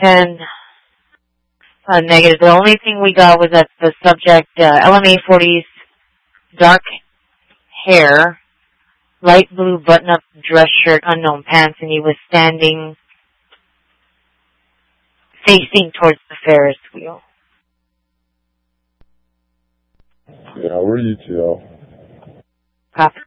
10. Negative. The only thing we got was that the subject, LMA 40's dark hair, light blue button-up dress shirt, unknown pants, and he was standing facing towards the Ferris wheel. Yeah, we're ETL. Copy.